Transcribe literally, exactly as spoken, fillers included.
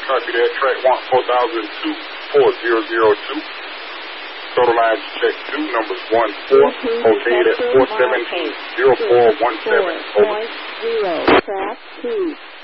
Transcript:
Copy that. Track one, four thousand two, four zero zero two. Total lines check two, numbers one four. Okay, that's four seven zero four one seven. Over. Zero, track two.